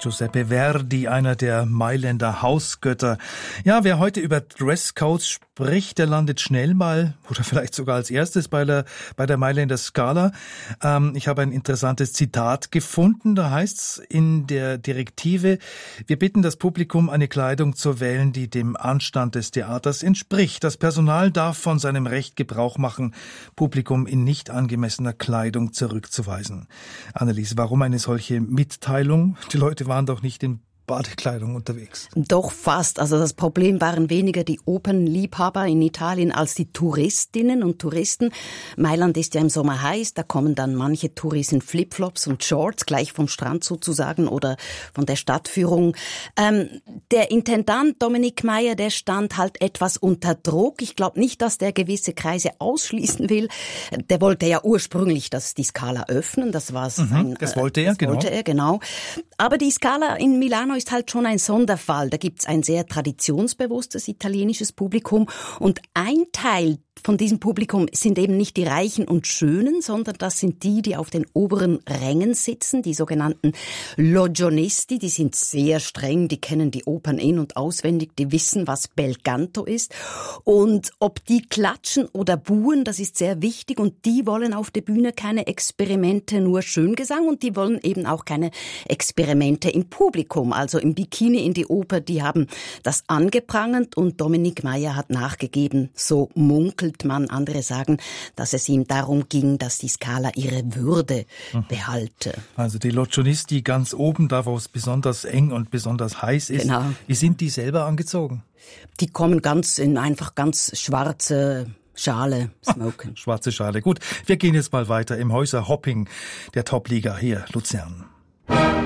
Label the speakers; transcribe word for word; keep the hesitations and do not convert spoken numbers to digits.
Speaker 1: Giuseppe Verdi, einer der Mailänder Hausgötter. Ja, wer heute über Dresscodes spricht, der landet schnell mal oder vielleicht sogar als erstes bei der, bei der Mailänder Scala. Ähm, ich habe ein interessantes Zitat gefunden. Da heißt's in der Direktive: Wir bitten das Publikum, eine Kleidung zu wählen, die dem Anstand des Theaters entspricht. Das Personal darf von seinem Recht Gebrauch machen, Publikum in nicht angemessener Kleidung zurückzuweisen. Annelies, warum eine solche Mitteilung? Die Leute waren doch nicht in Badekleidung unterwegs.
Speaker 2: Doch fast. Also das Problem waren weniger die Opernliebhaber in Italien als die Touristinnen und Touristen. Mailand ist ja im Sommer heiß, da kommen dann manche Touris in Flipflops und Shorts, gleich vom Strand sozusagen oder von der Stadtführung. Ähm, der Intendant Dominik Meyer, der stand halt etwas unter Druck. Ich glaube nicht, dass der gewisse Kreise ausschließen will. Der wollte ja ursprünglich das, die Scala öffnen. Das war
Speaker 1: mhm,
Speaker 2: ein,
Speaker 1: das wollte er,
Speaker 2: das
Speaker 1: genau.
Speaker 2: Wollte er, genau. Aber die Scala in Milano ist halt schon ein Sonderfall. Da gibt's ein sehr traditionsbewusstes italienisches Publikum und ein Teil von diesem Publikum sind eben nicht die Reichen und Schönen, sondern das sind die, die auf den oberen Rängen sitzen, die sogenannten Logionisti. Die sind sehr streng, die kennen die Opern in- und auswendig, die wissen, was Bel Canto ist. Und ob die klatschen oder buhen, das ist sehr wichtig. Und die wollen auf der Bühne keine Experimente, nur Schöngesang. Und die wollen eben auch keine Experimente im Publikum, also im Bikini in die Oper. Die haben das angeprangert und Dominik Meyer hat nachgegeben, so munkelt man. Andere sagen, dass es ihm darum ging, dass die Scala ihre Würde mhm. behalte.
Speaker 1: Also die Logionisti ganz oben, da wo es besonders eng und besonders heiß ist.
Speaker 2: Genau.
Speaker 1: Wie sind die selber angezogen?
Speaker 2: Die kommen ganz in einfach ganz schwarze Schale, Smoking.
Speaker 1: Schwarze Schale. Gut, wir gehen jetzt mal weiter im Häuserhopping der Top-Liga hier, Luzern.